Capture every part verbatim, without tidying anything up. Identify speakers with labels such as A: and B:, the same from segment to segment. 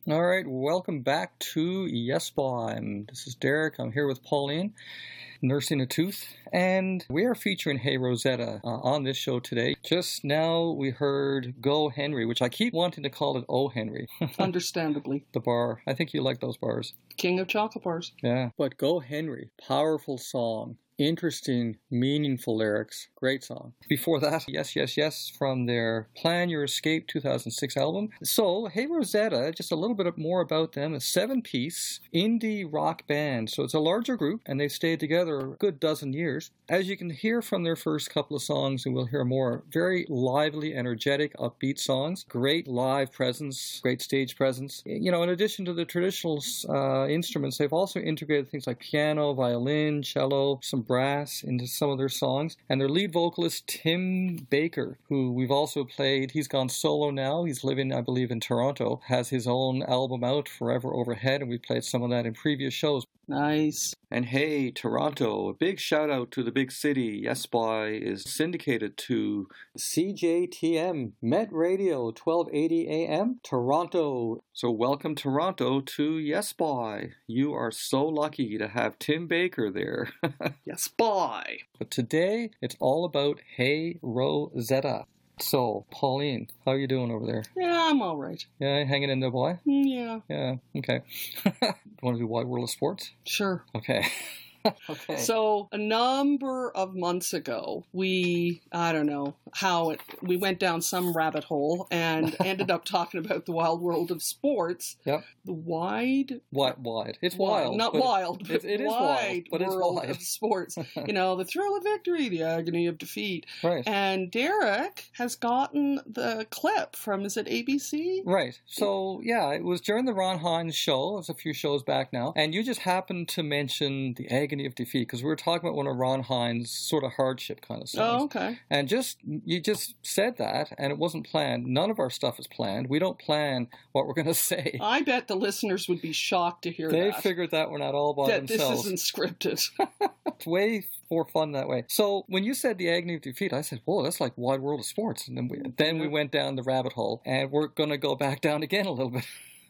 A: All right, welcome back to Yes Boy. And this is Derek. I'm here with Pauline, nursing a tooth, and we are featuring Hey Rosetta uh, on this show today. Just now we heard Go Henry, which I keep wanting to call it O Henry.
B: Understandably.
A: The bar. I think you like those bars.
B: King of chocolate bars.
A: Yeah, but Go Henry, powerful song. Interesting, meaningful lyrics. Great song. Before that, Yes, Yes, Yes from their Plan Your Escape two thousand six album. So, Hey Rosetta, just a little bit more about them. A seven-piece indie rock band. So it's a larger group, and they've stayed together a good dozen years. As you can hear from their first couple of songs, and we'll hear more, very lively, energetic, upbeat songs. Great live presence, great stage presence. You know, in addition to the traditional uh, instruments, they've also integrated things like piano, violin, cello, some brass into some of their songs. And their lead vocalist, Tim Baker, who we've also played, he's gone solo now. He's living, I believe, in Toronto, has his own album out, Forever Overhead, and we played some of that in previous shows.
B: Nice.
A: And hey, Toronto, a big shout out to the big city. Yes Boy is syndicated to C J T M, Met Radio, twelve eighty A M, Toronto. So welcome, Toronto, to Yes Boy. You are so lucky to have Tim Baker there.
B: Yes Boy.
A: But today, it's all about Hey Rosetta. So, Pauline, how are you doing over there?
B: Yeah, I'm all right.
A: Yeah, hanging in there, boy?
B: Yeah.
A: Yeah, okay. Want to do Wide World of Sports?
B: Sure.
A: Okay. Okay.
B: So a number of months ago, we, I don't know how it, we went down some rabbit hole and ended up talking about the wild world of sports.
A: Yep.
B: The wide...
A: Wide, wide. It's
B: wild.
A: wild.
B: Not wild, but
A: it, it is
B: wide
A: wild, but it's
B: world
A: wide.
B: of sports. You know, the thrill of victory, the agony of defeat.
A: Right.
B: And Derek has gotten the clip from, is it A B C?
A: Right. So, yeah, it was during the Ron Hines show. It was a few shows back now. And you just happened to mention the agony of defeat because we were talking about one of Ron Hines' sort of hardship kind of songs.
B: Oh, okay.
A: And just, you just said that, and it wasn't planned. None of our stuff is planned. We don't plan what we're going to say.
B: I bet the listeners would be shocked to hear
A: they
B: that.
A: They figured that one out all by
B: that
A: themselves.
B: That this isn't scripted.
A: It's way more fun that way. So when you said the agony of defeat, I said, whoa, that's like Wide World of Sports. And then we, then
B: yeah.
A: we went down the rabbit hole, and we're going to go back down again a little bit.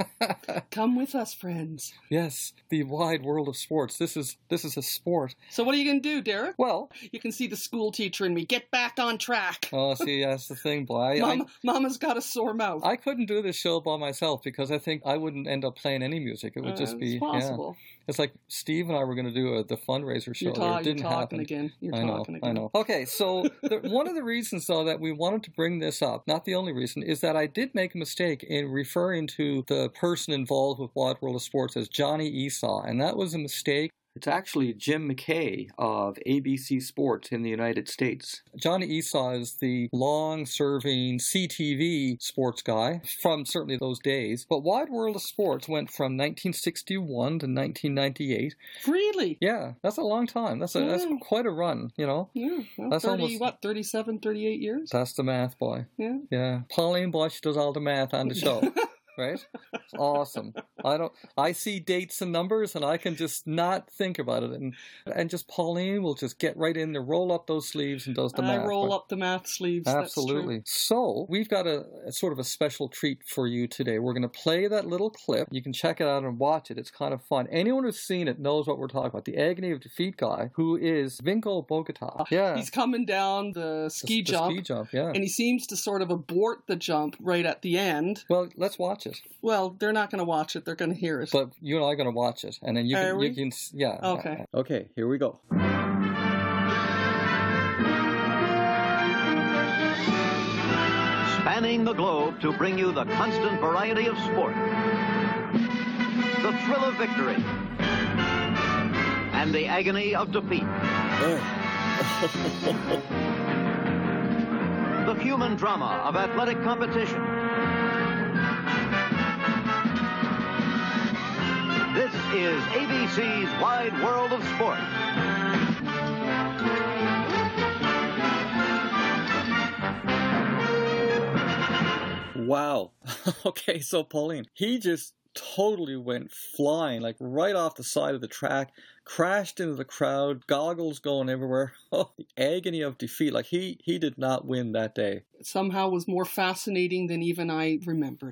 B: Come with us, friends.
A: Yes, the wide world of sports. This is this is a sport.
B: So what are you going to do, Derek?
A: Well,
B: you can see the school teacher in me. Get back on track.
A: Oh, see, that's the thing, boy.
B: Mama,
A: I,
B: Mama's got a sore mouth.
A: I couldn't do this show by myself because I think I wouldn't end up playing any music. It would
B: uh,
A: just be
B: it's possible.
A: Yeah. It's like Steve and I were going to do a, the fundraiser show.
B: You're, ta-
A: it didn't
B: you're talking
A: happen.
B: again. You're
A: I know,
B: talking again.
A: I know. Okay, so the, one of the reasons, though, that we wanted to bring this up, not the only reason, is that I did make a mistake in referring to the person involved with Wide World of Sports as Johnny Esau, and that was a mistake. It's actually Jim McKay of A B C Sports in the United States. Johnny Esau is the long-serving C T V sports guy from certainly those days. But Wide World of Sports went from nineteen sixty-one to nineteen ninety-eight.
B: Really?
A: Yeah, that's a long time. That's a
B: yeah.
A: that's quite a run, you know?
B: Yeah. Well,
A: that's
B: thirty,
A: almost,
B: what, thirty-seven, thirty-eight years?
A: That's the math, boy.
B: Yeah.
A: Yeah. Pauline Bosch does all the math on the show. Right? It's awesome. I don't. I see dates and numbers, and I can just not think about it, and and just Pauline will just get right in there, roll up those sleeves, and does the
B: I
A: math.
B: roll
A: but,
B: up the math sleeves.
A: Absolutely.
B: That's true.
A: So we've got a, a sort of a special treat for you today. We're going to play that little clip. You can check it out and watch it. It's kind of fun. Anyone who's seen it knows what we're talking about. The agony of defeat guy, who is Vinko Bogota. Yeah,
B: he's coming down the ski
A: the,
B: jump.
A: The ski jump. Yeah,
B: and he seems to sort of abort the jump right at the end.
A: Well, let's watch it.
B: Well, they're not going to watch it. They're going to hear it.
A: But you and I are going to watch it, and then you
B: are
A: can,
B: we?
A: you can, yeah.
B: Okay.
A: Okay. Here we go.
C: Spanning the globe to bring you the constant variety of sport, the thrill of victory, and the agony of defeat. The human drama of athletic competition. This is A B C's Wide World of Sport.
A: Wow. Okay, so Pauline, he just totally went flying, like right off the side of the track, crashed into the crowd, goggles going everywhere. Oh, the agony of defeat. Like, he, he did not win that day.
B: Somehow was more fascinating than even I remembered.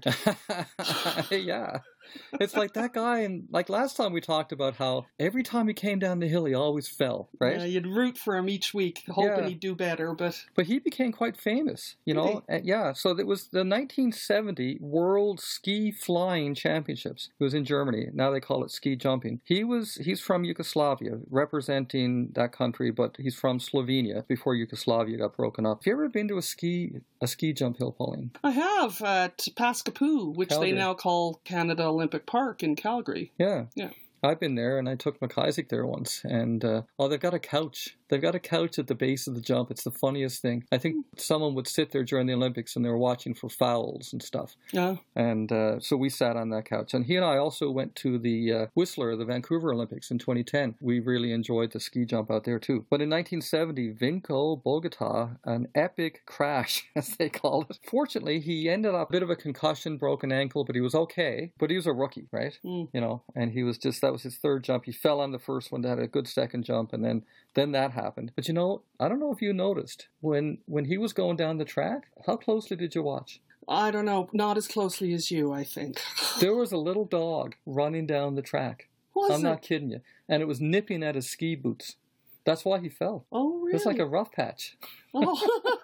A: Yeah. It's like that guy, and like last time we talked about how every time he came down the hill, he always fell, right?
B: Yeah, you'd root for him each week, hoping
A: Yeah.
B: he'd do better, but...
A: But he became quite famous, you know?
B: Really?
A: And yeah, so it was the nineteen seventy World Ski Flying Championships. It was in Germany. Now they call it ski jumping. He was, he's from Yugoslavia, representing that country, but he's from Slovenia before Yugoslavia got broken up. Have you ever been to a ski, a ski jump hill, Pauline?
B: I have at Paskapoo, which
A: Calgary.
B: they now call Canada Olympic Park in Calgary.
A: Yeah.
B: Yeah.
A: I've been there, and I took McIsaac there once, and uh, oh, they've got a couch. They've got a couch at the base of the jump. It's the funniest thing. I think someone would sit there during the Olympics, and they were watching for fouls and stuff.
B: Yeah.
A: And uh, so we sat on that couch. And he and I also went to the uh, Whistler, the Vancouver Olympics in twenty ten. We really enjoyed the ski jump out there, too. But in nineteen seventy, Vinko Bogota, an epic crash, as they call it. Fortunately, he ended up a bit of a concussion, broken ankle, but he was okay. But he was a rookie, right?
B: Mm.
A: You know, and he was just, that was his third jump. He fell on the first one, had a good second jump, and then then that happened. But you know, I don't know if you noticed, when when he was going down the track, how closely did you watch?
B: I don't know, not as closely as you, I think.
A: There was a little dog running down the track.
B: Was
A: I'm
B: it?
A: not kidding you. And it was nipping at his ski boots. That's why he fell.
B: Oh, really?
A: It's like a rough patch.
B: Oh.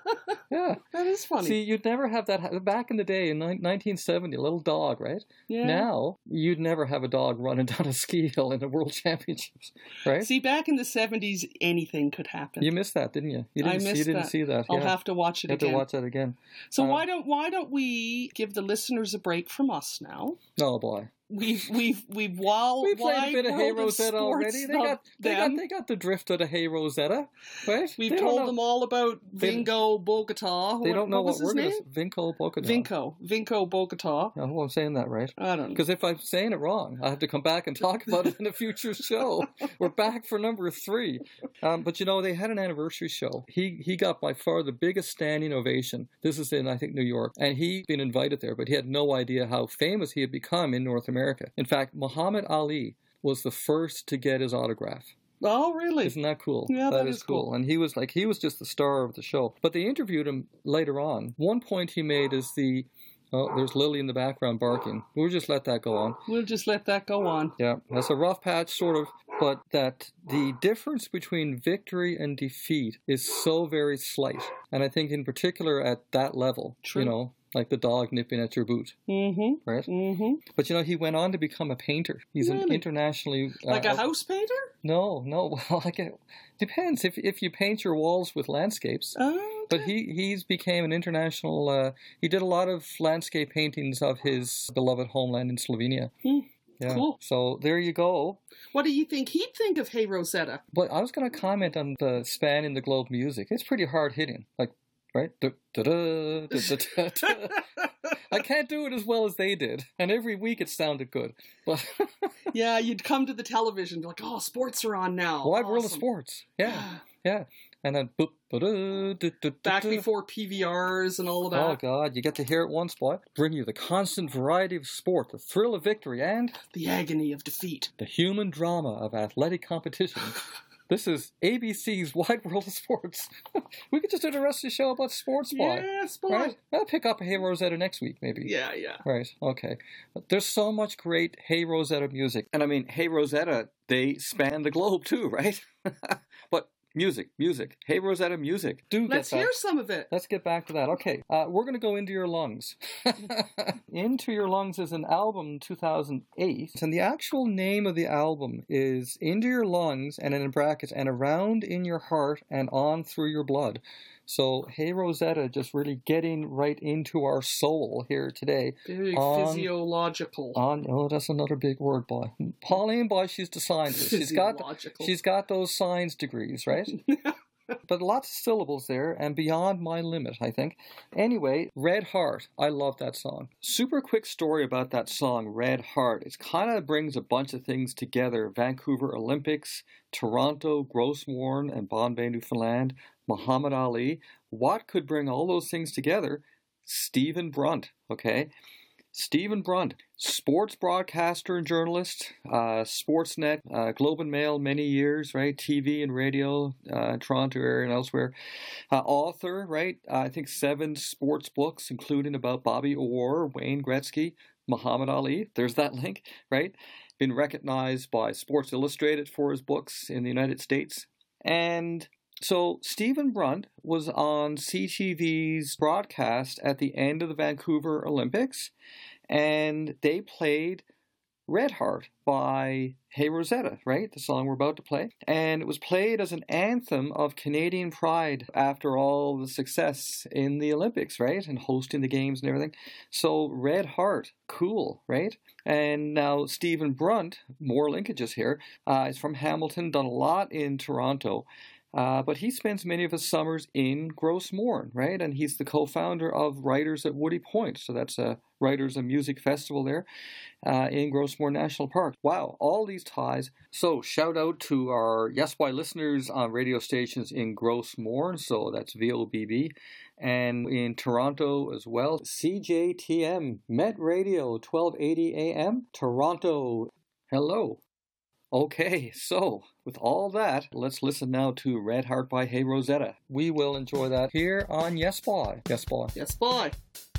A: Yeah.
B: That is funny.
A: See, you'd never have that. Back in the day, in nineteen seventy, a little dog, right?
B: Yeah.
A: Now, you'd never have a dog running down a ski hill in the World Championships, right?
B: See, back in the seventies, anything could happen.
A: You missed that, didn't you? You didn't,
B: I missed
A: you didn't
B: that.
A: see that.
B: I'll
A: yeah.
B: have to watch it
A: You have
B: again.
A: to watch that again.
B: So
A: Um,
B: why don't why don't we give the listeners a break from us now?
A: Oh, boy.
B: We've we've we've while
A: We played a bit of Hey
B: World of
A: Rosetta
B: Sports
A: already. They got, they, got,
B: them.
A: they got the drift of the Hey Rosetta, right?
B: We've
A: They don't
B: told
A: know-
B: them all about
A: They-
B: Vingo Bogota.
A: They
B: what,
A: don't know
B: what
A: what,
B: was his
A: we're
B: name?
A: going to Vinko Bogota.
B: Vinco. Vinco Bogota.
A: I hope I'm saying that right.
B: I don't know.
A: Because if I'm saying it wrong, I have to come back and talk about it in a future show. We're back for number three. Um, but, you know, they had an anniversary show. He he got by far the biggest standing ovation. This is in, I think, New York. And he'd been invited there, but he had no idea how famous he had become in North America. In fact, Muhammad Ali was the first to get his autograph.
B: Oh, really?
A: Isn't that cool?
B: Yeah,
A: that
B: that
A: is
B: is cool.
A: And he was like, he was just the star of the show. But they interviewed him later on. One point he made is the, oh, there's Lily in the background barking. We'll just let that go on.
B: We'll just let that go on.
A: Yeah, that's a rough patch, sort of, but that the difference between victory and defeat is so very slight. And I think in particular at that level,
B: True.
A: you know, like the dog nipping at your boot,
B: Mm-hmm.
A: right?
B: Mm-hmm.
A: But, you know, he went on to become a painter. He's an
B: Really?
A: internationally... uh,
B: Like a house painter?
A: No, no, well, like it depends. If if you paint your walls with landscapes...
B: Oh,
A: But he he's became an international. Uh, he did a lot of landscape paintings of his beloved homeland in Slovenia.
B: Hmm.
A: Yeah.
B: Cool.
A: So there you go.
B: what do you think he'd think of Hey Rosetta?
A: But I was going to comment on the span in the globe music. It's pretty hard hitting, like right. Da, da, da, da, da, da, da. I can't do it as well as they did, and every week it sounded good. But
B: Yeah, you'd come to the television, be like, oh, sports are on now.
A: wide world of
B: Awesome.
A: sports. Yeah, yeah. And then boop, ba-da, da, da, da,
B: Back
A: da.
B: before P V Rs and all of
A: Oh
B: that.
A: God, you get to hear it once, boy. Bring you the constant variety of sport, the thrill of victory, and
B: The agony of defeat.
A: the human drama of athletic competition. This is A B C's Wide World of Sports. We could just do the rest of the show about sports, boy.
B: Yeah, sport.
A: Right? I'll pick up Hey Rosetta next week, maybe.
B: Yeah, yeah.
A: Right, okay. But there's so much great Hey Rosetta music. And I mean, Hey Rosetta, they span the globe too, right? But music, music. Hey Rosetta music. Do
B: Let's
A: get back.
B: hear some of it.
A: Let's get back to that. Okay, uh, we're going to go Into Your Lungs. Into Your Lungs is an album two thousand eight, and the actual name of the album is Into Your Lungs, and in brackets, and around in your heart and on through your blood. So, Hey Rosetta, just really getting right into our soul here today.
B: Very
A: On-
B: physiological.
A: On, oh, that's another big word, boy. Pauline, boy, she's the scientist. She's got,
B: Physiological.
A: she's got those science degrees, right? But lots of syllables there, and beyond my limit, I think. Anyway, Red Heart. I love that song. Super quick story about that song, Red Heart. It kind of brings a bunch of things together. Vancouver Olympics, Toronto, Grosmorn, and Bombay, Newfoundland, Muhammad Ali. What could bring all those things together? Stephen Brunt, okay? Stephen Brunt, sports broadcaster and journalist, uh, Sportsnet, uh, Globe and Mail, many years, right? T V and radio, uh, Toronto area and elsewhere. Uh, author, right? Uh, I think seven sports books, including about Bobby Orr, Wayne Gretzky, Muhammad Ali. There's that link, right? Been recognized by Sports Illustrated for his books in the United States. And so Stephen Brunt was on C T V's broadcast at the end of the Vancouver Olympics, and they played Red Heart by Hey Rosetta, right? The song we're about to play. And it was played as an anthem of Canadian pride after all the success in the Olympics, right? And hosting the games and everything. So Red Heart, cool, right? And now Stephen Brunt, more linkages here, uh, is from Hamilton, done a lot in Toronto. Uh, but he spends many of his summers in Gross Mourne, right? And he's the co-founder of Writers at Woody Point. So that's a Writers and Music Festival there uh, in Gross Mourne National Park. Wow, all these ties. So shout out to our Yes Why listeners on radio stations in Gross Mourne. So that's V O B B. And in Toronto as well. C J T M, Met Radio, twelve eighty A M, Toronto. Hello. Okay, so with all that, let's listen now to Red Heart by Hey Rosetta. We will enjoy that here on Yes Boy. Yes Boy.
B: Yes, boy.